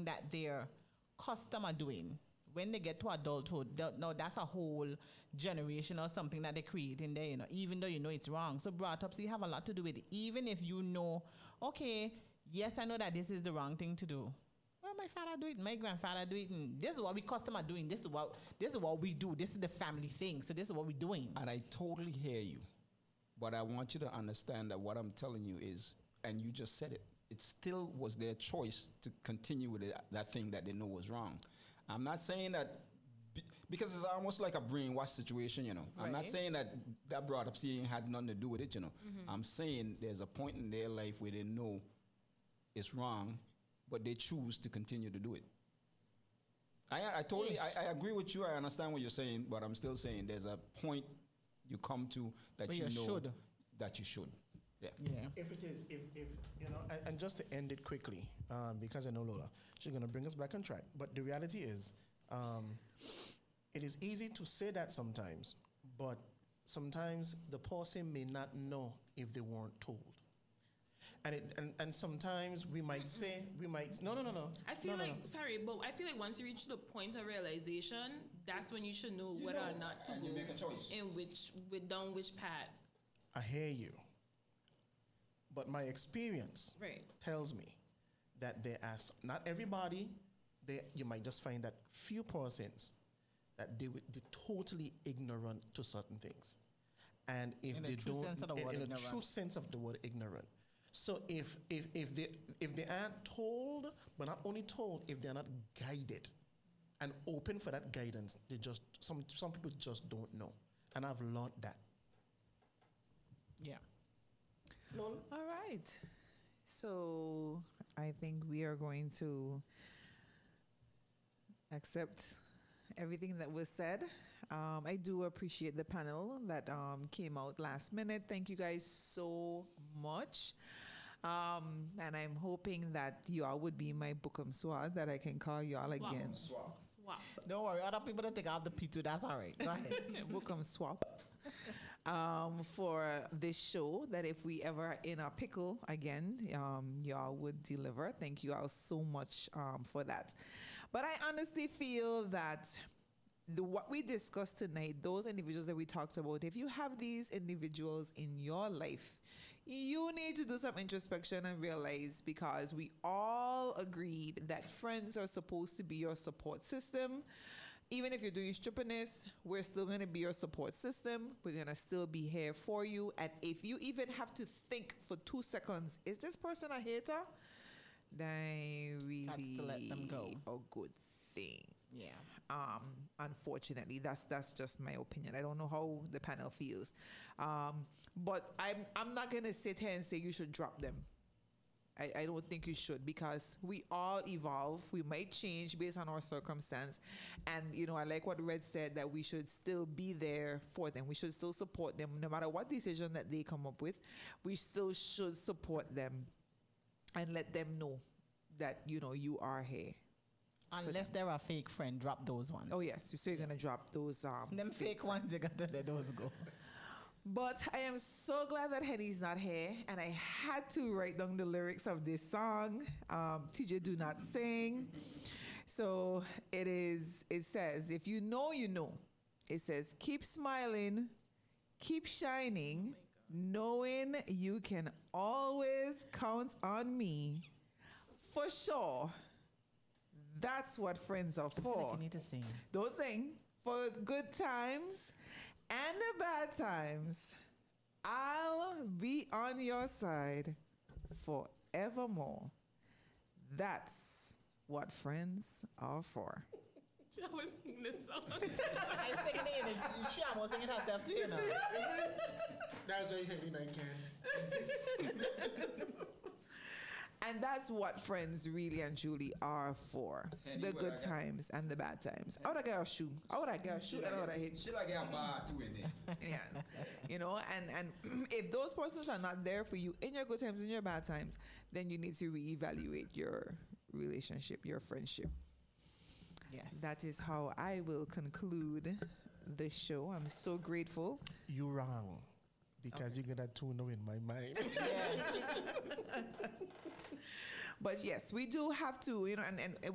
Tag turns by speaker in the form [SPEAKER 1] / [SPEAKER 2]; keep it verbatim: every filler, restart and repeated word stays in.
[SPEAKER 1] something that their customer doing. When they get to adulthood, no, that's a whole generation or something that they create in there, you know, even though you know it's wrong. So brought up, so you have a lot to do with it. Even if you know, okay, yes, I know that this is the wrong thing to do. Well, my father do it, my grandfather do it, and this is what we custom are doing. This is what this is what we do. This is the family thing. So this is what we're doing.
[SPEAKER 2] And I totally hear you. But I want you to understand that what I'm telling you is, and you just said it, it still was their choice to continue with it, that thing that they know was wrong. I'm not saying that, because it's almost like a brainwash situation, you know. Right. I'm not saying that that brought up seeing had nothing to do with it, you know. Mm-hmm. I'm saying there's a point in their life where they know it's wrong, but they choose to continue to do it. I, I totally, I, I agree with you. I understand what you're saying, but I'm still saying there's a point you come to that
[SPEAKER 1] but
[SPEAKER 2] you,
[SPEAKER 1] you
[SPEAKER 2] know
[SPEAKER 1] should.
[SPEAKER 2] that you should. Yeah.
[SPEAKER 1] Yeah.
[SPEAKER 3] If it is, if, if you know, and, and just to end it quickly, um, because I know Lola, she's going to bring us back on track. But the reality is, um, it is easy to say that sometimes, but sometimes the person may not know if they weren't told. And, it, and and sometimes we might say, we might, no, no, no, no.
[SPEAKER 4] I feel
[SPEAKER 3] no,
[SPEAKER 4] like,
[SPEAKER 3] no, no.
[SPEAKER 4] sorry, but I feel like once you reach the point of realization, that's when you should know
[SPEAKER 2] You
[SPEAKER 4] whether
[SPEAKER 2] know,
[SPEAKER 4] or not to
[SPEAKER 2] and
[SPEAKER 4] go
[SPEAKER 2] you make a choice.
[SPEAKER 4] in which, with down which path.
[SPEAKER 3] I hear you. But my experience
[SPEAKER 4] Right.
[SPEAKER 3] tells me that there are, s- not everybody, there, you might just find that few persons that they would, they're totally ignorant to certain things. And if
[SPEAKER 1] In
[SPEAKER 3] they
[SPEAKER 1] the true
[SPEAKER 3] don't,
[SPEAKER 1] sense of the
[SPEAKER 3] in,
[SPEAKER 1] word
[SPEAKER 3] in a
[SPEAKER 1] ignorant.
[SPEAKER 3] true sense of the word ignorant. So if, if, if, they, if they aren't told, but not only told, if they're not guided and open for that guidance, they just, some, some people just don't know. And I've learned that.
[SPEAKER 1] Yeah.
[SPEAKER 3] Lola?
[SPEAKER 5] All right. So I think we are going to accept everything that was said. Um, I do appreciate the panel that um, came out last minute. Thank you guys so much. Um, and I'm hoping that y'all would be my Bookham Swad, that I can call y'all
[SPEAKER 4] Swap.
[SPEAKER 5] again.
[SPEAKER 4] Swap. Swap.
[SPEAKER 1] Don't worry, other people that take off the P two, that's all right. Go ahead.
[SPEAKER 5] Bookham Swap. Um, for this show, that if we ever are in a pickle again, um, y'all would deliver. Thank you all so much um, for that. But I honestly feel that the, what we discussed tonight, those individuals that we talked about, if you have these individuals in your life, you need to do some introspection and realize, because we all agreed that friends are supposed to be your support system. Even if you're doing stupidness, we're still going to be your support system. We're going to still be here for you. And if you even have to think for two seconds, is this person a hater? Then really
[SPEAKER 1] That's to let them go.
[SPEAKER 5] a good thing.
[SPEAKER 1] Yeah.
[SPEAKER 5] Um, unfortunately, that's that's just my opinion. I don't know how the panel feels, um, but I'm I'm not gonna sit here and say you should drop them. I, I don't think you should, because we all evolve. We might change based on our circumstance, and you know, I like what Red said, that we should still be there for them. We should still support them, no matter what decision that they come up with. We still should support them and let them know that, you know, you are here.
[SPEAKER 1] Unless they're a fake friend, drop those ones.
[SPEAKER 5] Oh yes, so you're gonna drop those um
[SPEAKER 1] Them fake ones, you got to let those go.
[SPEAKER 5] But I am so glad that Henny's not here, and I had to write down the lyrics of this song. Um, T J Do Not Sing. So it is. It says, if you know, you know. It says, keep smiling, keep shining, knowing you can always count on me. For sure. That's what friends are
[SPEAKER 1] I feel
[SPEAKER 5] for.
[SPEAKER 1] like you need to sing.
[SPEAKER 5] Don't sing. For good times and the bad times, I'll be on your side forevermore. That's what friends are for.
[SPEAKER 4] I was singing this song.
[SPEAKER 1] I singing it in it. She almost singing herself too, you know.
[SPEAKER 3] That's why you hate me, I can.
[SPEAKER 5] And that's what friends really and truly are for.
[SPEAKER 2] Henny,
[SPEAKER 5] The
[SPEAKER 2] what I
[SPEAKER 5] good
[SPEAKER 2] got?
[SPEAKER 5] times and the bad times. How would I get a shoe? How would I get a shoe? I know what I hate.
[SPEAKER 2] She like a bar too in there.
[SPEAKER 5] Yeah. You know, and, and if those persons are not there for you in your good times and your bad times, then you need to reevaluate your relationship, your friendship.
[SPEAKER 1] Yes.
[SPEAKER 5] That is how I will conclude the show. I'm so grateful.
[SPEAKER 3] You wrong. Because
[SPEAKER 5] Okay.
[SPEAKER 3] you're going to tune in my mind.
[SPEAKER 1] Yeah.
[SPEAKER 5] But yes, we do have to, you know, and, and